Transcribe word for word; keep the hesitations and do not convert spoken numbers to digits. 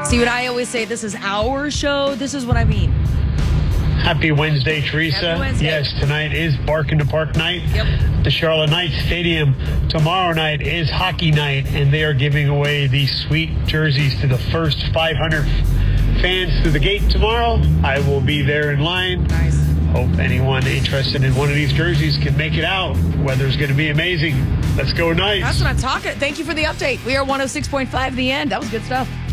See what I always say, this is our show. This is what I mean. Happy Wednesday, Teresa. Happy Wednesday. Yes, tonight is Bark in the Park night. Yep. The Charlotte Knights Stadium. Tomorrow night is hockey night, and they are giving away these sweet jerseys to the first five hundred fans through the gate tomorrow. I will be there in line. Nice. Hope anyone interested in one of these jerseys can make it out. Weather's going to be amazing. Let's go Knights. That's what I'm talking. Thank you for the update. We are one oh six point five The End. That was good stuff.